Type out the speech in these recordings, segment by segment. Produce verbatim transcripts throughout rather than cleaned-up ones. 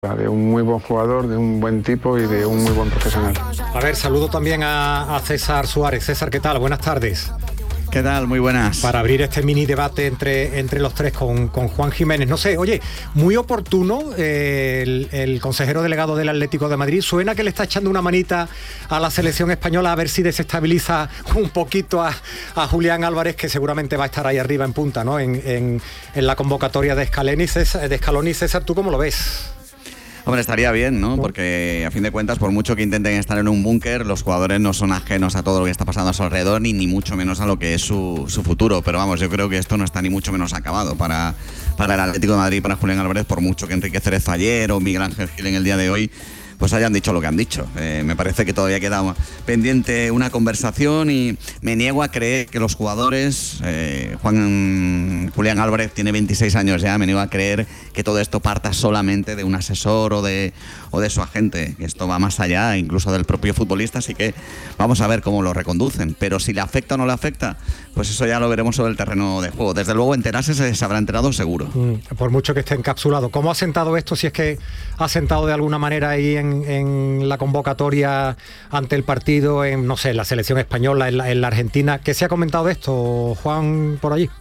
De un muy buen jugador, de un buen tipo y de un muy buen profesional. A ver, saludo también a, a César Suárez. César, ¿qué tal? Buenas tardes. ¿Qué tal? Muy buenas. Para abrir este mini debate entre, entre los tres con, con Juan Jiménez. No sé, oye, muy oportuno eh, el, el consejero delegado del Atlético de Madrid. Suena que le está echando una manita a la selección española a ver si desestabiliza un poquito a, a Julián Álvarez, que seguramente va a estar ahí arriba en punta, ¿no? En, en, en la convocatoria de Scaloni. César, de Scaloni. César, ¿tú cómo lo ves? Hombre, estaría bien, ¿no? Porque a fin de cuentas, por mucho que intenten estar en un búnker, los jugadores no son ajenos a todo lo que está pasando a su alrededor, ni, ni mucho menos a lo que es su, su futuro. Pero vamos, yo creo que esto no está ni mucho menos acabado para, para el Atlético de Madrid, para Julián Álvarez, por mucho que Enrique Cerezo ayer o Miguel Ángel Gil en el día de hoy pues hayan dicho lo que han dicho. Eh, me parece que todavía queda pendiente una conversación y me niego a creer que los jugadores, eh, Juan Julián Álvarez tiene veintiséis años ya, me niego a creer que todo esto parta solamente de un asesor o de, o de su agente, que esto va más allá incluso del propio futbolista, así que vamos a ver cómo lo reconducen, pero si le afecta o no le afecta, pues eso ya lo veremos sobre el terreno de juego. Desde luego enterarse se, se habrá enterado seguro. Mm, por mucho que esté encapsulado. ¿Cómo ha sentado esto, si es que ha sentado de alguna manera ahí en en la convocatoria ante el partido, en, no sé, la selección española, en la, en la Argentina? ¿Qué se ha comentado de esto, Juan, por allí?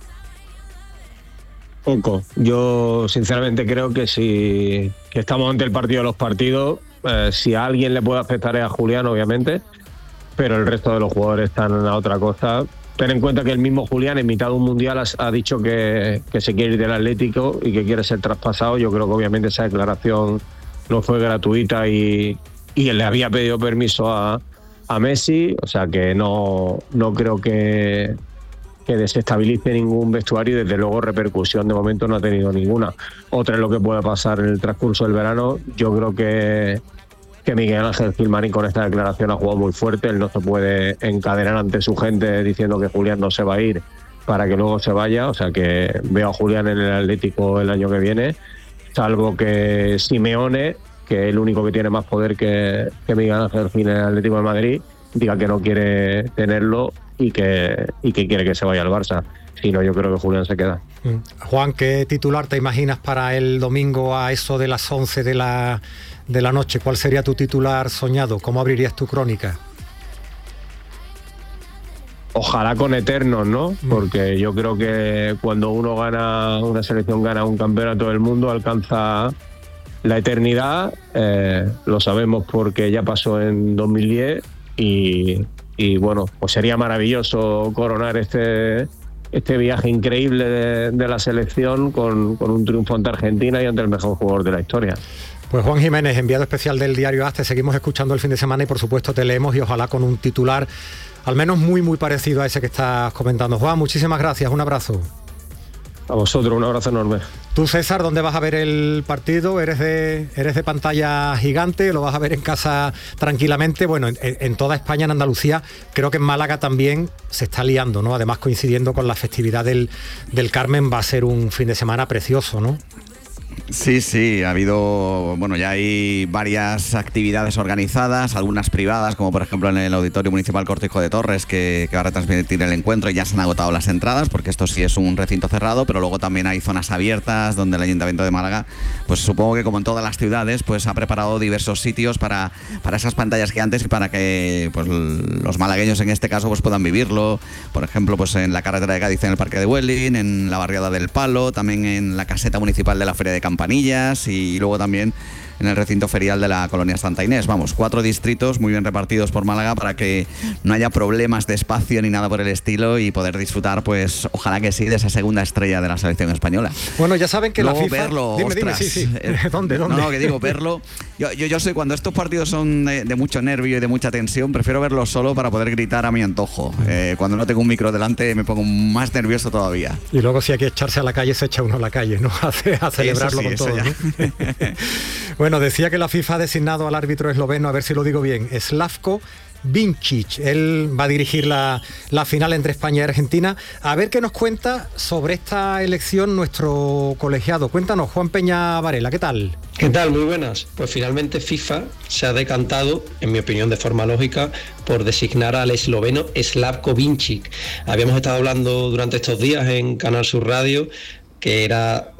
Poco. Yo sinceramente creo que si que estamos ante el partido de los partidos, eh, si a alguien le puede afectar es a Julián, obviamente, pero el resto de los jugadores están a otra cosa. Ten en cuenta que el mismo Julián en mitad de un mundial ha, ha dicho que, que se quiere ir del Atlético y que quiere ser traspasado. Yo creo que obviamente esa declaración no fue gratuita y, y le había pedido permiso a, a Messi, o sea que no, no creo que, que desestabilice ningún vestuario y desde luego repercusión de momento no ha tenido ninguna. Otra es lo que puede pasar en el transcurso del verano. Yo creo que, que Miguel Ángel Gil con esta declaración ha jugado muy fuerte. Él no se puede encadenar ante su gente diciendo que Julián no se va a ir para que luego se vaya, o sea que veo a Julián en el Atlético el año que viene, salvo que Simeone, que es el único que tiene más poder que, que Miguel Ángel Gil en el Atlético de Madrid, diga que no quiere tenerlo y que, y que quiere que se vaya al Barça. Si no, yo creo que Julián se queda. Juan, ¿qué titular te imaginas para el domingo a eso de las once de la, de la noche? ¿Cuál sería tu titular soñado? ¿Cómo abrirías tu crónica? Ojalá con eternos, ¿no? Porque yo creo que cuando uno gana, una selección gana un campeonato del mundo, alcanza la eternidad. Eh, lo sabemos porque ya pasó en dos mil diez y, y bueno, pues sería maravilloso coronar este, este viaje increíble de, de la selección con, con un triunfo ante Argentina y ante el mejor jugador de la historia. Pues Juan Jiménez, enviado especial del diario A S, te seguimos escuchando el fin de semana y por supuesto te leemos y ojalá con un titular al menos muy muy parecido a ese que estás comentando. Juan, muchísimas gracias, un abrazo. A vosotros, un abrazo enorme. Tú, César, ¿dónde vas a ver el partido? ¿Eres de, eres de pantalla gigante? ¿Lo vas a ver en casa tranquilamente? Bueno, en, en toda España, en Andalucía, creo que en Málaga también se está liando, ¿no? Además, coincidiendo con la festividad del, del Carmen, va a ser un fin de semana precioso, ¿no? Sí, sí, ha habido, bueno, ya hay varias actividades organizadas, algunas privadas, como por ejemplo en el Auditorio Municipal Cortijo de Torres, que, que va a retransmitir el encuentro y ya se han agotado las entradas, porque esto sí es un recinto cerrado, pero luego también hay zonas abiertas donde el Ayuntamiento de Málaga, pues supongo que como en todas las ciudades, pues ha preparado diversos sitios para, para esas pantallas gigantes y para que pues los malagueños en este caso pues puedan vivirlo, por ejemplo, pues en la carretera de Cádiz en el Parque de Huelin, en la barriada del Palo, también en la caseta municipal de la Feria de Campanillas y luego también en el recinto ferial de la colonia Santa Inés. Vamos, cuatro distritos muy bien repartidos por Málaga para que no haya problemas de espacio ni nada por el estilo y poder disfrutar, pues ojalá que sí, de esa segunda estrella de la selección española. Bueno, ya saben que luego la FIFA... verlo, dime, ostras, dime, sí, sí. ¿Dónde, dónde? No, no, que digo, verlo... Yo, yo, yo sé, cuando estos partidos son de, de mucho nervio y de mucha tensión, prefiero verlo solo para poder gritar a mi antojo. Eh, cuando no tengo un micro delante me pongo más nervioso todavía. Y luego si hay que echarse a la calle, se echa uno a la calle, ¿no? A, a celebrarlo sí, con todo, ¿no? Bueno, decía que la FIFA ha designado al árbitro esloveno, a ver si lo digo bien, Slavko Vincic. Él va a dirigir la, la final entre España y Argentina. A ver qué nos cuenta sobre esta elección nuestro colegiado. Cuéntanos, Juan Peña Varela, ¿qué tal? ¿Qué tal? Muy buenas. Pues finalmente FIFA se ha decantado, en mi opinión de forma lógica, por designar al esloveno Slavko Vincic. Habíamos estado hablando durante estos días en Canal Sur Radio que era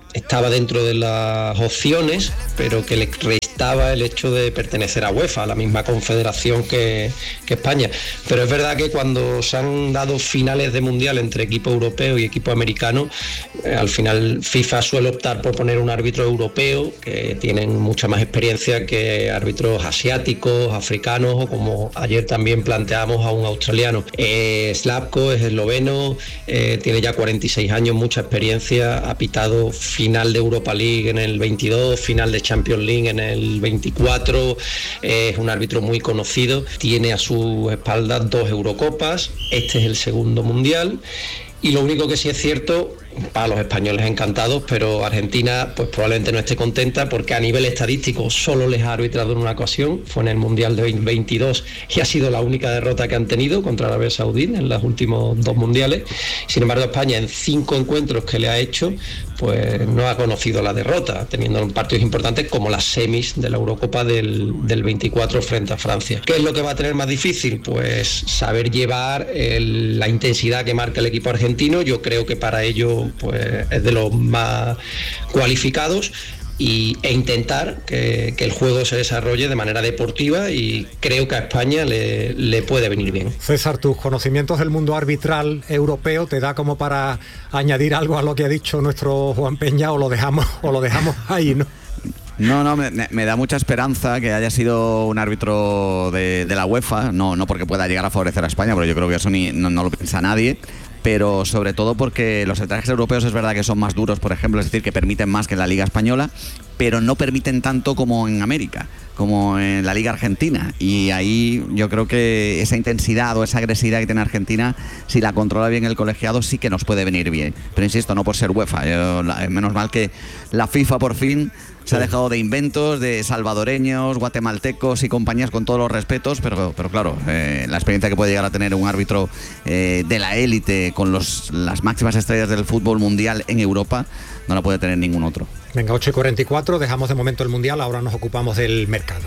estaba dentro de las opciones, pero que le restaba el hecho de pertenecer a UEFA, a la misma confederación que, que España. Pero es verdad que cuando se han dado finales de mundial entre equipo europeo y equipo americano, eh, al final FIFA suele optar por poner un árbitro europeo, que tienen mucha más experiencia que árbitros asiáticos, africanos, o como ayer también planteamos a un australiano. Eh, Slavko es esloveno, eh, tiene ya cuarenta y seis años, mucha experiencia, ha pitado final de Europa League en el veintidós, final de Champions League en el veinticuatro, eh, es un árbitro muy conocido, tiene a su espalda dos Eurocopas, este es el segundo mundial, y lo único que sí es cierto, para los españoles encantados, pero Argentina pues probablemente no esté contenta, porque a nivel estadístico solo les ha arbitrado en una ocasión, fue en el Mundial de veintidós, y ha sido la única derrota que han tenido contra Arabia Saudí en los últimos dos mundiales. Sin embargo, España en cinco encuentros que le ha hecho, pues no ha conocido la derrota, teniendo partidos importantes como las semis de la Eurocopa del, del veinticuatro frente a Francia. ¿Qué es lo que va a tener más difícil? Pues saber llevar el, la intensidad que marca el equipo argentino. Yo creo que para ello pues es de los más cualificados, y, e intentar que, que el juego se desarrolle de manera deportiva, y creo que a España le, le puede venir bien. César, tus conocimientos del mundo arbitral europeo te da como para añadir algo a lo que ha dicho nuestro Juan Peña, o lo dejamos, o lo dejamos ahí, ¿no? No, no, me, me da mucha esperanza que haya sido un árbitro de, de la UEFA, no, no porque pueda llegar a favorecer a España, porque yo creo que eso ni, no, no lo piensa nadie, pero sobre todo porque los arbitrajes europeos es verdad que son más duros, por ejemplo, es decir, que permiten más que en la Liga Española, pero no permiten tanto como en América, como en la Liga Argentina, y ahí yo creo que esa intensidad o esa agresividad que tiene Argentina, si la controla bien el colegiado, sí que nos puede venir bien, pero insisto, no por ser UEFA, yo, la, menos mal que la FIFA por fin se ha dejado de inventos, de salvadoreños, guatemaltecos y compañías, con todos los respetos, pero, pero claro, eh, la experiencia que puede llegar a tener un árbitro eh, de la élite con los, las máximas estrellas del fútbol mundial en Europa no la puede tener ningún otro. Venga, ocho y cuarenta y cuatro, dejamos de momento el mundial, ahora nos ocupamos del mercado.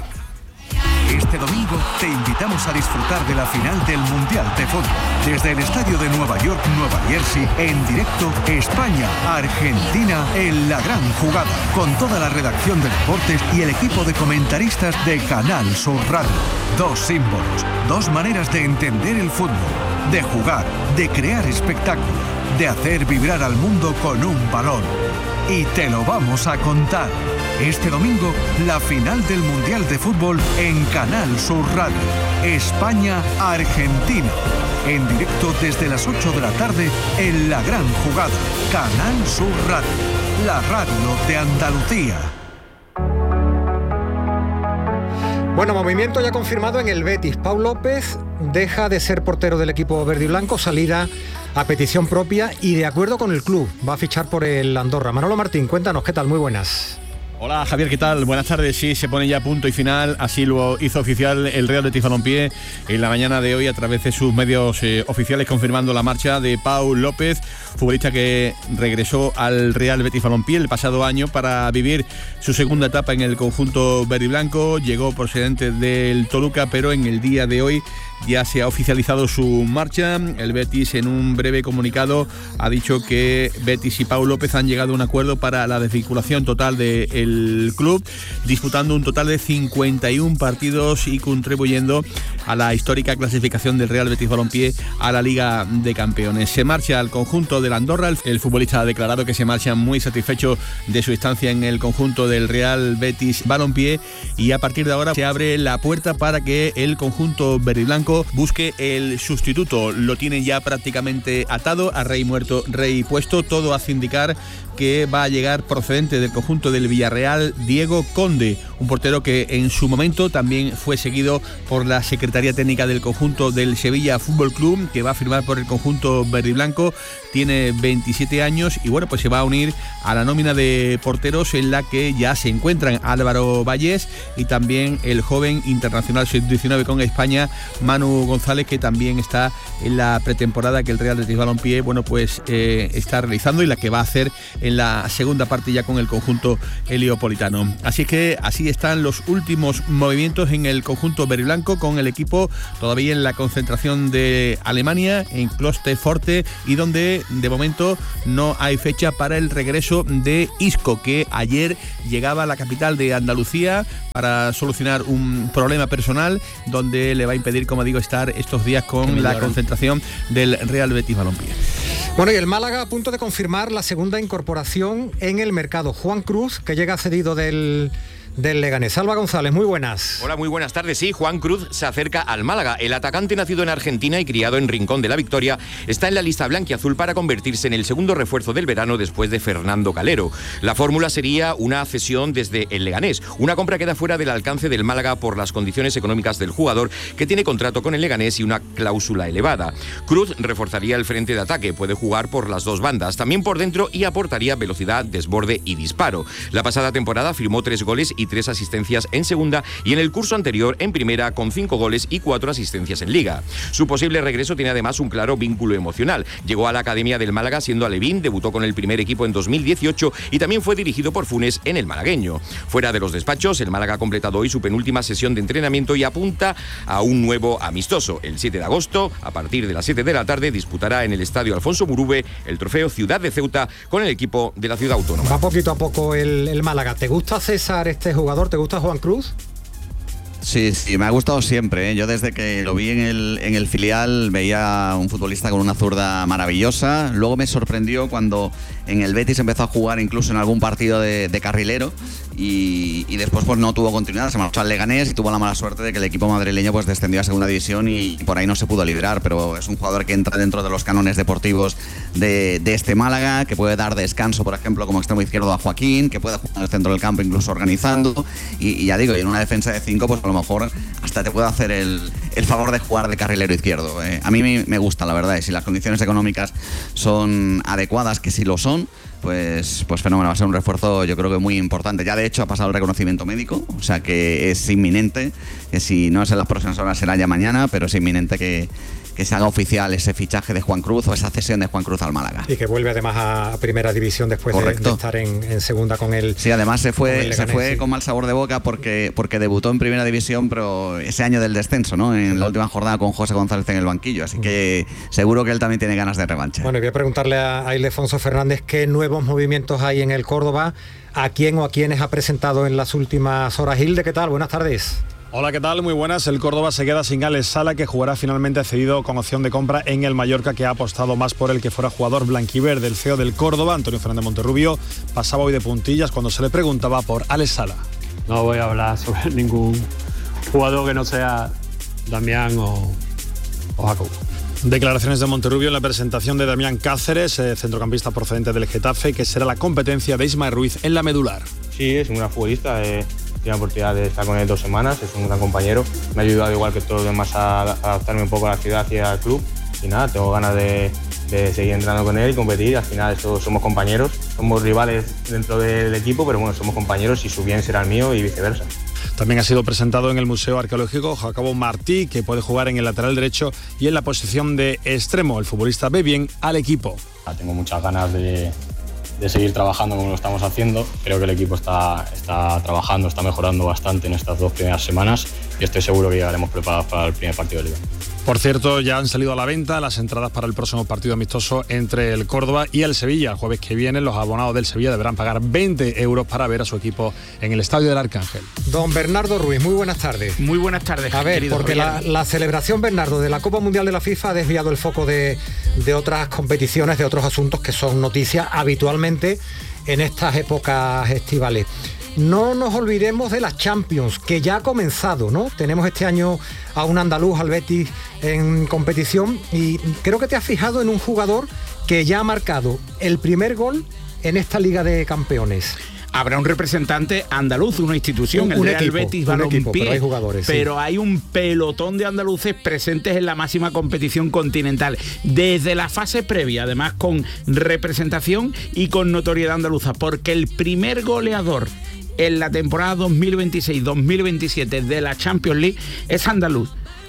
Este domingo te invitamos a disfrutar de la final del Mundial de Fútbol. Desde el estadio de Nueva York, Nueva Jersey, en directo, España-Argentina en la gran jugada. Con toda la redacción de deportes y el equipo de comentaristas de Canal Sur Radio. Dos símbolos, dos maneras de entender el fútbol, de jugar, de crear espectáculo, de hacer vibrar al mundo con un balón. Y te lo vamos a contar. Este domingo, la final del Mundial de Fútbol en Canal Sur Radio. España-Argentina. En directo desde las ocho de la tarde en la gran jugada. Canal Sur Radio. La radio de Andalucía. Bueno, movimiento ya confirmado en el Betis. Pau López deja de ser portero del equipo verde y blanco, salida a petición propia y de acuerdo con el club. Va a fichar por el Andorra. Manolo Martín, cuéntanos, ¿qué tal? Muy buenas. Hola Javier, ¿qué tal? Buenas tardes. Sí, se pone ya punto y final, así lo hizo oficial el Real Betis Balompié en la mañana de hoy a través de sus medios eh, oficiales, confirmando la marcha de Pau López, futbolista que regresó al Real Betis Balompié el pasado año para vivir su segunda etapa en el conjunto verde y blanco. Llegó procedente del Toluca, pero en el día de hoy ya se ha oficializado su marcha. El Betis, en un breve comunicado, ha dicho que Betis y Pau López han llegado a un acuerdo para la desvinculación total del club, disputando un total de cincuenta y uno partidos y contribuyendo a la histórica clasificación del Real Betis Balompié a la Liga de Campeones. Se marcha al conjunto del Andorra. El futbolista ha declarado que se marcha muy satisfecho de su estancia en el conjunto del Real Betis Balompié, y a partir de ahora se abre la puerta para que el conjunto verde y blanco busque el sustituto. Lo tienen ya prácticamente atado, a rey muerto, rey puesto. Todo hace indicar que va a llegar procedente del conjunto del Villarreal Diego Conde, un portero que en su momento también fue seguido por la Secretaría Técnica del conjunto del Sevilla Fútbol Club, que va a firmar por el conjunto verde y blanco. Tiene veintisiete años y bueno, pues se va a unir a la nómina de porteros en la que ya se encuentran Álvaro Vallés y también el joven internacional sub diecinueve con España, Manu González, que también está en la pretemporada que el Real Betis Balompié, bueno, pues eh, está realizando y la que va a hacer en la segunda parte ya con el conjunto heliopolitano. Así que así están los últimos movimientos en el conjunto verdiblanco, con el equipo todavía en la concentración de Alemania, en Klosterforte, y donde de momento no hay fecha para el regreso de Isco, que ayer llegaba a la capital de Andalucía para solucionar un problema personal donde le va a impedir, como digo, estar estos días con la concentración del Real Betis Balompié. Bueno, y el Málaga a punto de confirmar la segunda incorporación en el mercado. Juan Cruz, que llega cedido del... del Leganés. Salva González, muy buenas. Hola, muy buenas tardes. Sí, Juan Cruz se acerca al Málaga. El atacante, nacido en Argentina y criado en Rincón de la Victoria, está en la lista blanquiazul para convertirse en el segundo refuerzo del verano después de Fernando Calero. La fórmula sería una cesión desde el Leganés. Una compra queda fuera del alcance del Málaga por las condiciones económicas del jugador, que tiene contrato con el Leganés y una cláusula elevada. Cruz reforzaría el frente de ataque, puede jugar por las dos bandas, también por dentro, y aportaría velocidad, desborde y disparo. La pasada temporada firmó tres goles y y tres asistencias en segunda, y en el curso anterior en primera con cinco goles y cuatro asistencias en liga. Su posible regreso tiene además un claro vínculo emocional. Llegó a la academia del Málaga siendo alevín, debutó con el primer equipo en dos mil dieciocho y también fue dirigido por Funes en el malagueño. Fuera de los despachos, el Málaga ha completado hoy su penúltima sesión de entrenamiento y apunta a un nuevo amistoso. El siete de agosto, a partir de las siete de la tarde, disputará en el estadio Alfonso Murube el trofeo Ciudad de Ceuta con el equipo de la ciudad autónoma. Va poquito a poco el, el Málaga. ¿Te gusta, César, este jugador? ¿Te gusta Juan Cruz? Sí, sí, me ha gustado siempre, ¿eh? Yo desde que lo vi en el, en el filial veía un futbolista con una zurda maravillosa. Luego me sorprendió cuando en el Betis empezó a jugar incluso en algún partido de, de carrilero y, y después pues no tuvo continuidad, se marchó al Leganés y tuvo la mala suerte de que el equipo madrileño pues descendió a segunda división y, y por ahí no se pudo liderar, pero es un jugador que entra dentro de los cánones deportivos de, de este Málaga, que puede dar descanso, por ejemplo, como extremo izquierdo a Joaquín, que puede jugar en el centro del campo incluso organizando y, y ya digo, y en una defensa de cinco pues a lo mejor hasta te puede hacer el, el favor de jugar de carrilero izquierdo. Eh, a mí me, me gusta, la verdad, y si las condiciones económicas son adecuadas, que sí lo son, pues, pues fenómeno, va a ser un refuerzo yo creo que muy importante. Ya de hecho ha pasado el reconocimiento médico, o sea que es inminente, que si no es en las próximas horas será ya mañana, pero es inminente que, que se haga oficial ese fichaje de Juan Cruz o esa cesión de Juan Cruz al Málaga. Y que vuelve además a primera división después de, de estar en, en segunda con él. Sí, además se fue, se fue sí. con mal sabor de boca porque, porque debutó en primera división, pero ese año del descenso, ¿no? En la última jornada con José González en el banquillo, así que seguro que él también tiene ganas de revancha. Bueno, y voy a preguntarle a, a Ildefonso Fernández qué nuevos movimientos hay en el Córdoba, a quién o a quiénes ha presentado en las últimas horas. Hilde, ¿qué tal? Buenas tardes. Hola, ¿qué tal? Muy buenas. El Córdoba se queda sin Alex Sala, que jugará finalmente cedido con opción de compra en el Mallorca, que ha apostado más por el que fuera jugador blanquiverde. El C E O del Córdoba, Antonio Fernández Monterrubio, pasaba hoy de puntillas cuando se le preguntaba por Alex Sala. No voy a hablar sobre ningún jugador que no sea Damián o, o Jacob. Declaraciones de Monterrubio en la presentación de Damián Cáceres, eh, centrocampista procedente del Getafe, que será la competencia de Ismael Ruiz en la medular. Sí, es un gran futbolista. Eh... Tengo la oportunidad de estar con él dos semanas, es un gran compañero, me ha ayudado igual que todos los demás a adaptarme un poco a la ciudad y al club y nada, tengo ganas de, de seguir entrenando con él y competir. Al final esto, somos compañeros, somos rivales dentro del equipo, pero bueno, somos compañeros y su bien será el mío y viceversa. También ha sido presentado en el Museo Arqueológico Jacobo Martí, que puede jugar en el lateral derecho y en la posición de extremo. El futbolista ve bien al equipo. Tengo muchas ganas de... de seguir trabajando como lo estamos haciendo. Creo que el equipo está, está trabajando, está mejorando bastante en estas dos primeras semanas y estoy seguro que llegaremos preparados para el primer partido de Liga. Por cierto, ya han salido a la venta las entradas para el próximo partido amistoso entre el Córdoba y el Sevilla. El jueves que viene los abonados del Sevilla deberán pagar veinte euros para ver a su equipo en el Estadio del Arcángel. Don Bernardo Ruiz, muy buenas tardes. Muy buenas tardes. A ver, porque la, la celebración, Bernardo, de la Copa Mundial de la FIFA ha desviado el foco de, de otras competiciones, de otros asuntos que son noticias habitualmente en estas épocas estivales. No nos olvidemos de la Champions, que ya ha comenzado, ¿no? Tenemos este año a un andaluz, al Betis, en competición, y creo que te has fijado en un jugador que ya ha marcado el primer gol en esta Liga de Campeones. Habrá un representante andaluz, una institución, un, el un Real equipo, Betis Balompié, pero hay jugadores, pero sí. hay un pelotón de andaluces presentes en la máxima competición continental, desde la fase previa, además con representación y con notoriedad andaluza, porque el primer goleador en la temporada dos mil veintiséis dos mil veintisiete de la Champions League es andaluz.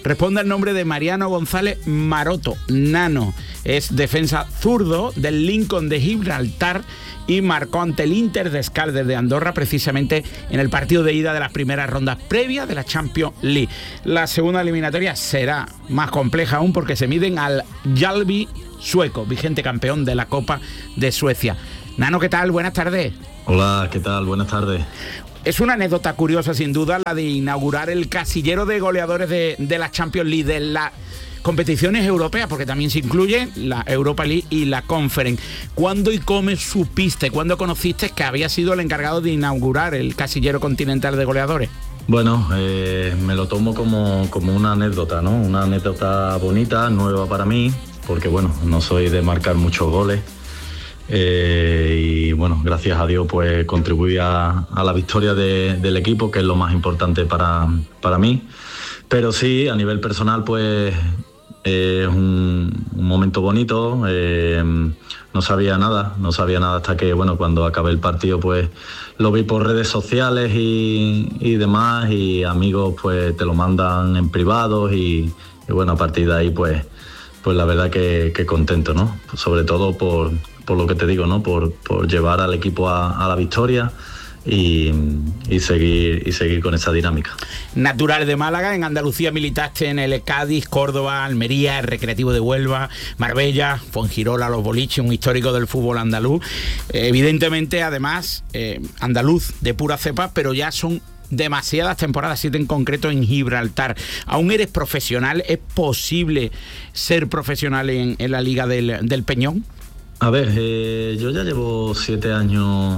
responde al nombre de Mariano González Maroto. Nano es defensa zurdo del Lincoln de Gibraltar y marcó ante el Inter de Escaldes de Andorra precisamente en el partido de ida de las primeras rondas previas de la Champions League. La segunda eliminatoria será más compleja aún porque se miden al Mjällby sueco, vigente campeón de la Copa de Suecia. Nano, ¿qué tal? Buenas tardes. Hola, ¿qué tal? Buenas tardes. Es una anécdota curiosa sin duda la de inaugurar el casillero de goleadores de, de la Champions League, de la competiciones europeas, porque también se incluye la Europa League y la Conference. ¿Cuándo y cómo supiste, cuándo conociste que había sido el encargado de inaugurar el casillero continental de goleadores? Bueno, eh, me lo tomo como, como una anécdota, ¿no? Una anécdota bonita, nueva para mí, porque bueno, no soy de marcar muchos goles. Eh, y bueno, gracias a Dios pues contribuí a, a la victoria de, del equipo, que es lo más importante para, para mí. Pero sí, a nivel personal pues eh, es un, un momento bonito. Eh, no sabía nada, no sabía nada hasta que bueno, cuando acabé el partido pues lo vi por redes sociales y, y demás, y amigos pues te lo mandan en privado y, y bueno, a partir de ahí pues, pues la verdad que, que contento, ¿no? Sobre todo por, por lo que te digo, ¿no? Por, por llevar al equipo a, a la victoria. Y, y seguir y seguir con esa dinámica. Natural de Málaga, en Andalucía militaste en el Cádiz, Córdoba, Almería, el Recreativo de Huelva, Marbella, Fuengirola, Los Boliches, un histórico del fútbol andaluz. Evidentemente, además, eh, andaluz de pura cepa, pero ya son demasiadas temporadas, siete en concreto en Gibraltar. ¿Aún eres profesional? ¿Es posible ser profesional en, en la Liga del, del Peñón? A ver, eh, yo ya llevo siete años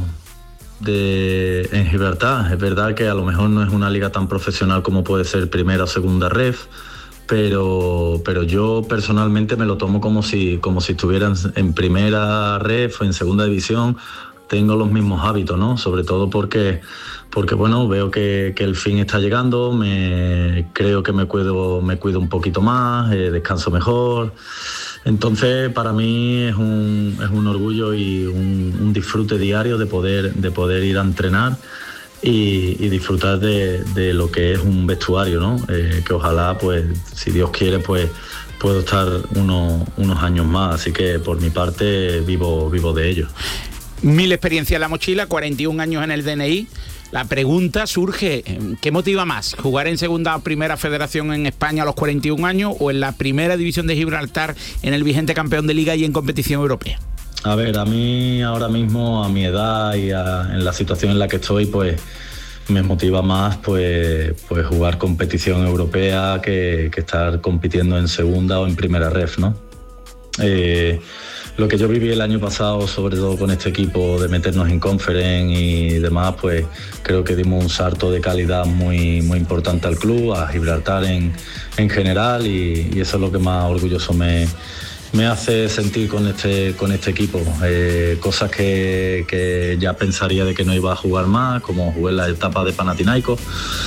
De, en Gibraltar. Es verdad que a lo mejor no es una liga tan profesional como puede ser primera o segunda ref, pero, pero yo personalmente me lo tomo como si, como si estuvieran en primera ref o en segunda división. Tengo los mismos hábitos, ¿no? Sobre todo porque, porque bueno, veo que, que el fin está llegando, me, creo que me cuido, me cuido un poquito más, eh, descanso mejor. Entonces, para mí es un, es un orgullo y un, un disfrute diario de poder, de poder ir a entrenar y, y disfrutar de, de lo que es un vestuario, ¿no? Eh, que ojalá, pues, si Dios quiere, pues puedo estar uno, unos años más. Así que, por mi parte, vivo, vivo de ello. Mil experiencias en la mochila, cuarenta y un años en el D N I. La pregunta surge, ¿qué motiva más? ¿Jugar en segunda o primera federación en España a los cuarenta y un años o en la primera división de Gibraltar en el vigente campeón de liga y en competición europea? A ver, a mí ahora mismo, a mi edad y a, en la situación en la que estoy, pues me motiva más pues, pues jugar competición europea que, que estar compitiendo en segunda o en primera ref, ¿no? Eh, Lo que yo viví el año pasado, sobre todo con este equipo, de meternos en Conference y demás, pues creo que dimos un salto de calidad muy, muy importante al club, a Gibraltar en, en general, y, y eso es lo que más orgulloso me, me hace sentir con este, con este equipo. Eh, cosas que, que ya pensaría de que no iba a jugar más, como jugué en la etapa de Panathinaikos,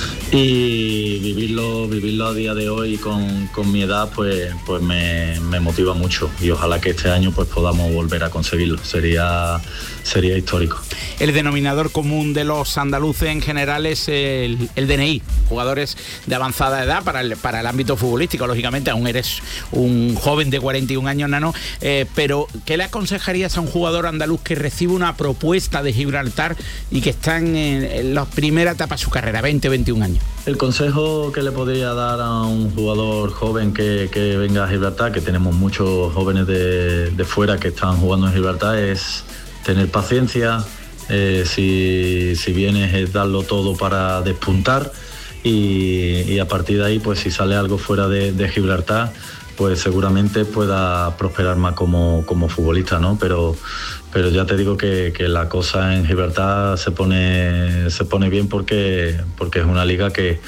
y vivirlo, vivirlo a día de hoy con, con mi edad pues, pues me, me motiva mucho, y ojalá que este año pues podamos volver a conseguirlo. Sería, sería histórico. El denominador común de los andaluces en general es el, el D N I, jugadores de avanzada edad para el, para el ámbito futbolístico. Lógicamente aún eres un joven de cuarenta y un años, Nano, eh, pero ¿qué le aconsejarías a un jugador andaluz que recibe una propuesta de Gibraltar y que está en, en la primera etapa de su carrera, veinte, veintiún años? El consejo que le podría dar a un jugador joven que, que venga a Gibraltar, que tenemos muchos jóvenes de, de fuera que están jugando en Gibraltar, es tener paciencia. Eh, si, si vienes es darlo todo para despuntar, y, y a partir de ahí pues si sale algo fuera de, de Gibraltar pues seguramente pueda prosperar más como, como futbolista, ¿no? Pero, pero ya te digo que, que la cosa en Gibraltar se pone, se pone bien porque, porque es una liga que,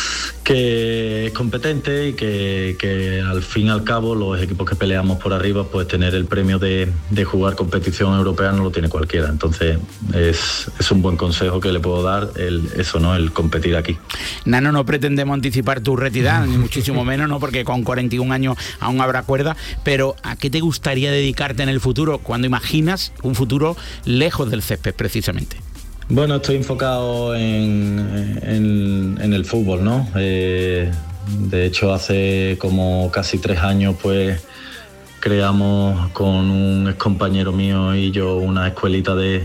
que es competente y que, que al fin y al cabo los equipos que peleamos por arriba, pues tener el premio de, de jugar competición europea no lo tiene cualquiera. Entonces es, es un buen consejo que le puedo dar, el, eso, ¿no? El competir aquí. Nano, no pretendemos anticipar tu retirada, ni muchísimo menos, ¿no? Porque con cuarenta y un años aún habrá cuerda, pero ¿a qué te gustaría dedicarte en el futuro cuando imaginas un futuro lejos del césped precisamente? Bueno, estoy enfocado en, en, en el fútbol, ¿no? Eh, De hecho, hace como casi tres años, pues creamos con un ex compañero mío y yo una escuelita de,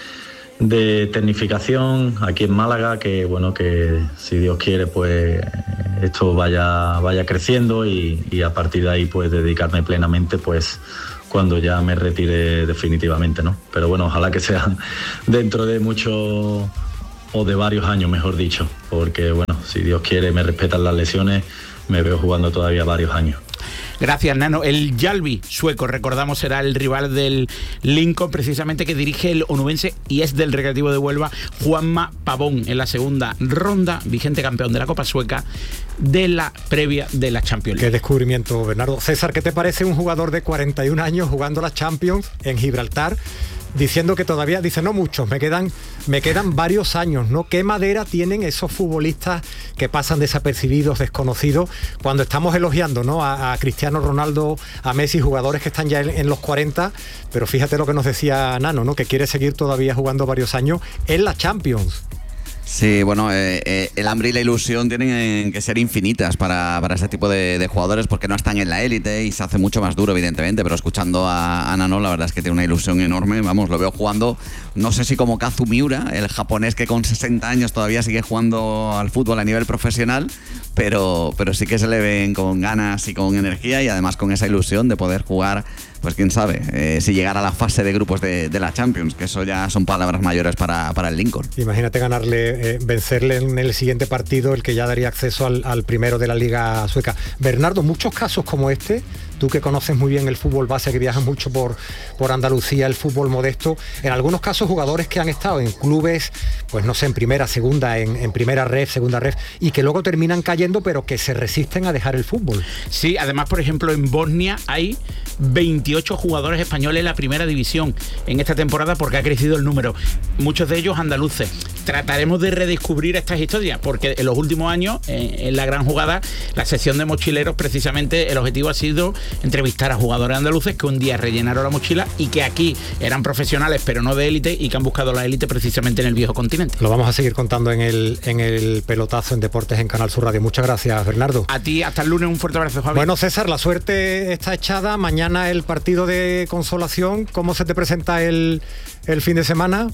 de tecnificación aquí en Málaga, que bueno, que si Dios quiere, pues esto vaya, vaya creciendo y, y a partir de ahí, pues dedicarme plenamente, pues cuando ya me retire definitivamente, ¿no? Pero bueno, ojalá que sea dentro de mucho o de varios años, mejor dicho, porque bueno, si Dios quiere, me respetan las lesiones, me veo jugando todavía varios años. Gracias, Nano. El Yalvi sueco, recordamos, será el rival del Lincoln, precisamente, que dirige el onubense y es del Recreativo de Huelva, Juanma Pavón, en la segunda ronda, vigente campeón de la Copa Sueca de la previa de la Champions League. Qué descubrimiento, Bernardo. César, ¿qué te parece un jugador de cuarenta y un años jugando la Champions en Gibraltar? Diciendo que todavía, dice, no muchos, me quedan, me quedan varios años, ¿no? ¿Qué madera tienen esos futbolistas que pasan desapercibidos, desconocidos, cuando estamos elogiando, ¿no? A, a Cristiano Ronaldo, a Messi, jugadores que están ya en, en los cuarenta, pero fíjate lo que nos decía Nano, ¿no? Que quiere seguir todavía jugando varios años en la Champions. Sí, bueno, eh, eh, el hambre y la ilusión tienen que ser infinitas para, para ese tipo de, de jugadores, porque no están en la élite y se hace mucho más duro, evidentemente, pero escuchando a, a Nano, la verdad es que tiene una ilusión enorme. Vamos, lo veo jugando, no sé si como Kazu Miura, el japonés que con sesenta años todavía sigue jugando al fútbol a nivel profesional, pero, pero sí que se le ven con ganas y con energía y además con esa ilusión de poder jugar, pues quién sabe, eh, si llegar a la fase de grupos de, de la Champions, que eso ya son palabras mayores para, para el Lincoln. Imagínate ganarle, eh, vencerle en el siguiente partido, el que ya daría acceso al, al primero de la Liga Sueca. Bernardo, muchos casos como este, tú que conoces muy bien el fútbol base, que viajas mucho por, por Andalucía, el fútbol modesto, en algunos casos jugadores que han estado en clubes, pues no sé, en primera, segunda, en, en primera ref, segunda ref, y que luego terminan cayendo, pero que se resisten a dejar el fútbol. Sí, además, por ejemplo, en Bosnia hay veintiocho jugadores españoles en la primera división en esta temporada, porque ha crecido el número, muchos de ellos andaluces. Trataremos de redescubrir estas historias, porque en los últimos años, eh, en la gran jugada, la sección de mochileros, precisamente el objetivo ha sido entrevistar a jugadores andaluces que un día rellenaron la mochila y que aquí eran profesionales pero no de élite y que han buscado la élite precisamente en el viejo continente. Lo vamos a seguir contando en el, en el pelotazo en Deportes en Canal Sur Radio. Muchas gracias, Bernardo. A ti, hasta el lunes, un fuerte abrazo, Javi. Bueno, César, la suerte está echada. Mañana el partido de consolación. ¿Cómo se te presenta el, el fin de semana?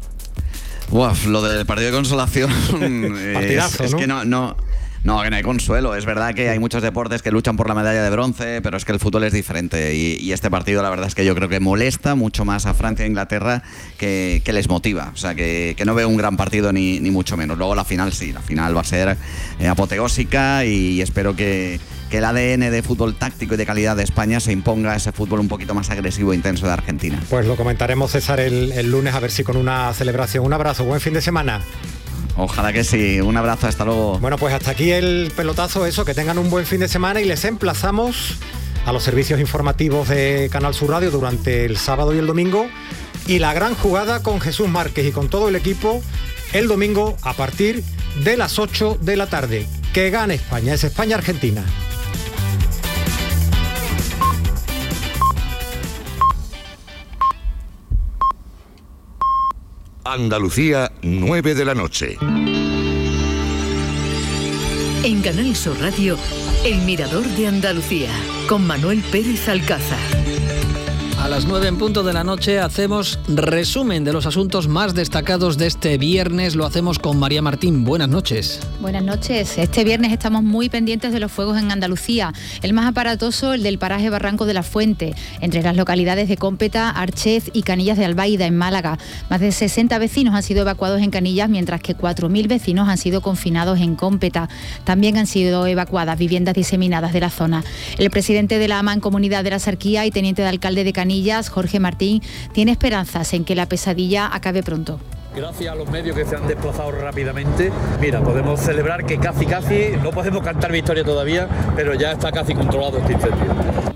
Uf, lo del partido de consolación Partidazo, es, es ¿no? que no, no, no, que no hay consuelo. Es verdad que hay muchos deportes que luchan por la medalla de bronce, pero es que el fútbol es diferente y, y este partido la verdad es que yo creo que molesta mucho más a Francia e Inglaterra que, que les motiva. O sea, que, que no veo un gran partido ni, ni mucho menos. Luego la final sí, la final va a ser eh, apoteósica y, y espero que, que el A D N de fútbol táctico y de calidad de España se imponga a ese fútbol un poquito más agresivo e intenso de Argentina. Pues lo comentaremos, César, el, el lunes, a ver si con una celebración. Un abrazo, buen fin de semana. Ojalá que sí, un abrazo, hasta luego. Bueno, pues hasta aquí el pelotazo, eso, que tengan un buen fin de semana y les emplazamos a los servicios informativos de Canal Sur Radio durante el sábado y el domingo, y la gran jugada con Jesús Márquez y con todo el equipo el domingo a partir de las ocho de la tarde. Que gane España, es España-Argentina. Andalucía, nueve de la noche. En Canal Sur Radio, El Mirador de Andalucía, con Manuel Pérez Alcázar. A las nueve en punto de la noche hacemos resumen de los asuntos más destacados de este viernes. Lo hacemos con María Martín. Buenas noches. Buenas noches. Este viernes estamos muy pendientes de los fuegos en Andalucía. El más aparatoso, el del paraje Barranco de la Fuente, entre las localidades de Cómpeta, Archez y Canillas de Albaida, en Málaga. Más de sesenta vecinos han sido evacuados en Canillas, mientras que cuatro mil vecinos han sido confinados en Cómpeta. También han sido evacuadas viviendas diseminadas de la zona. El presidente de la Mancomunidad de la Sarquía y teniente de alcalde de Canillas, Jorge Martín, tiene esperanzas en que la pesadilla acabe pronto. Gracias a los medios que se han desplazado rápidamente, mira, podemos celebrar que casi casi, no podemos cantar victoria todavía, pero ya está casi controlado este incendio.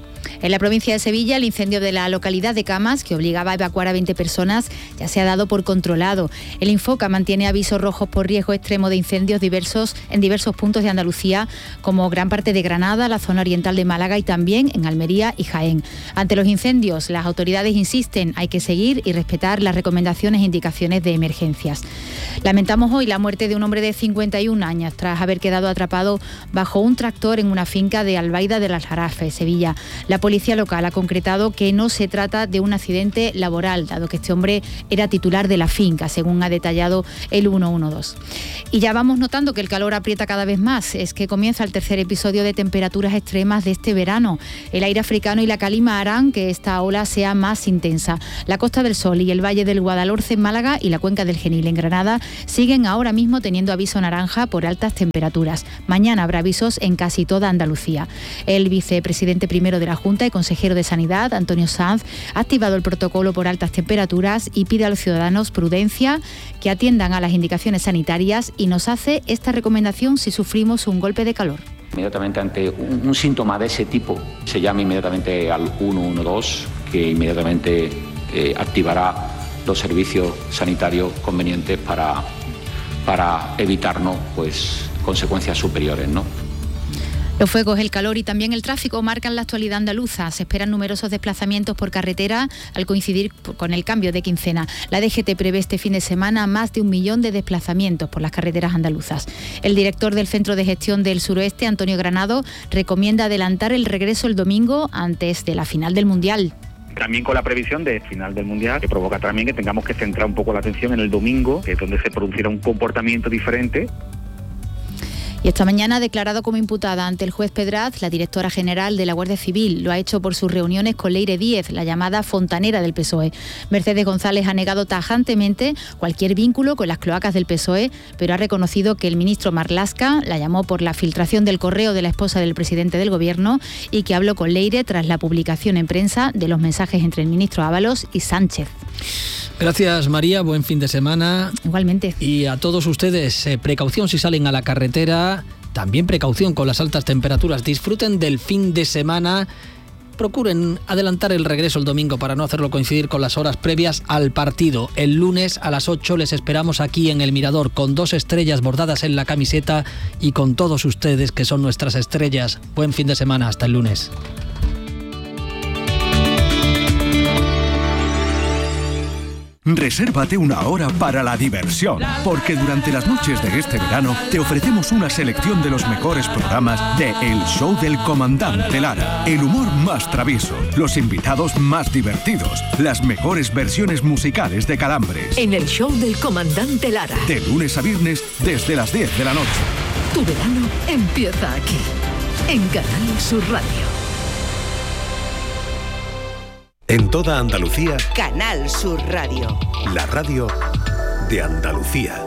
En la provincia de Sevilla, el incendio de la localidad de Camas, que obligaba a evacuar a veinte personas, ya se ha dado por controlado. El Infoca mantiene avisos rojos por riesgo extremo de incendios diversos en diversos puntos de Andalucía, como gran parte de Granada, la zona oriental de Málaga y también en Almería y Jaén. Ante los incendios, las autoridades insisten, hay que seguir y respetar las recomendaciones e indicaciones de emergencias. Lamentamos hoy la muerte de un hombre de cincuenta y un años tras haber quedado atrapado bajo un tractor en una finca de Albaida del Aljarafe, Sevilla. La policía local ha concretado que no se trata de un accidente laboral, dado que este hombre era titular de la finca, según ha detallado el ciento doce. Y ya vamos notando que el calor aprieta cada vez más. Es que comienza el tercer episodio de temperaturas extremas de este verano. El aire africano y la calima harán que esta ola sea más intensa. La Costa del Sol y el Valle del Guadalhorce en Málaga y la Cuenca del Genil en Granada siguen ahora mismo teniendo aviso naranja por altas temperaturas. Mañana habrá avisos en casi toda Andalucía. El vicepresidente primero de la Junta y consejero de Sanidad, Antonio Sanz, ha activado el protocolo por altas temperaturas y pide a los ciudadanos prudencia, que atiendan a las indicaciones sanitarias y nos hace esta recomendación si sufrimos un golpe de calor. Inmediatamente ante un, un síntoma de ese tipo, se llama inmediatamente al ciento doce, que inmediatamente eh, activará los servicios sanitarios convenientes para, para evitarnos pues, consecuencias superiores, ¿no? Los fuegos, el calor y también el tráfico marcan la actualidad andaluza. Se esperan numerosos desplazamientos por carretera al coincidir con el cambio de quincena. La D G T prevé este fin de semana más de un millón de desplazamientos por las carreteras andaluzas. El director del Centro de Gestión del Suroeste, Antonio Granado, recomienda adelantar el regreso el domingo antes de la final del Mundial. También con la previsión de final del Mundial, que provoca también que tengamos que centrar un poco la atención en el domingo, que es donde se produciera un comportamiento diferente. Y esta mañana ha declarado como imputada ante el juez Pedraz la directora general de la Guardia Civil. Lo ha hecho por sus reuniones con Leire Díez, la llamada fontanera del P S O E. Mercedes González ha negado tajantemente cualquier vínculo con las cloacas del P S O E, pero ha reconocido que el ministro Marlaska la llamó por la filtración del correo de la esposa del presidente del Gobierno y que habló con Leire tras la publicación en prensa de los mensajes entre el ministro Ábalos y Sánchez. Gracias, María, buen fin de semana. Igualmente. Y a todos ustedes, eh, precaución si salen a la carretera, también precaución con las altas temperaturas. Disfruten del fin de semana, procuren adelantar el regreso el domingo para no hacerlo coincidir con las horas previas al partido. El lunes a las ocho les esperamos aquí en El Mirador con dos estrellas bordadas en la camiseta y con todos ustedes que son nuestras estrellas. Buen fin de semana, hasta el lunes. Resérvate una hora para la diversión, porque durante las noches de este verano te ofrecemos una selección de los mejores programas de El Show del Comandante Lara. El humor más travieso, los invitados más divertidos, las mejores versiones musicales de Calambres. En El Show del Comandante Lara. De lunes a viernes desde las diez de la noche. Tu verano empieza aquí, en Canal Sur Radio. En toda Andalucía, Canal Sur Radio. La radio de Andalucía.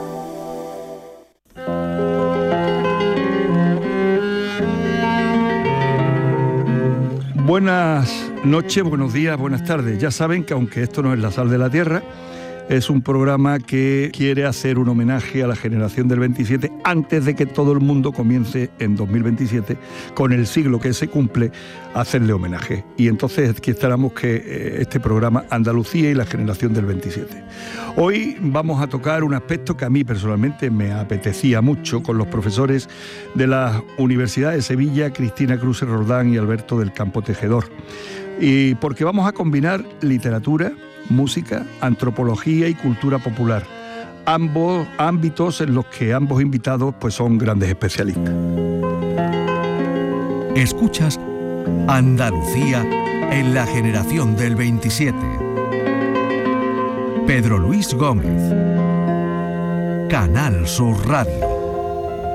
Buenas noches, buenos días, buenas tardes. Ya saben que aunque esto no es La Sal de la Tierra, es un programa que quiere hacer un homenaje a la generación del veintisiete antes de que todo el mundo comience en dos mil veintisiete, con el siglo que se cumple, a hacerle homenaje. Y entonces aquí estaremos que este programa Andalucía y la generación del veintisiete. Hoy vamos a tocar un aspecto que a mí personalmente me apetecía mucho con los profesores de la Universidad de Sevilla, Cristina Cruz Roldán y Alberto del Campo Tejedor. Y porque vamos a combinar literatura, música, antropología y cultura popular, ambos ámbitos en los que ambos invitados pues son grandes especialistas. Escuchas Andalucía en la generación del veintisiete. Pedro Luis Gómez, Canal Sur Radio.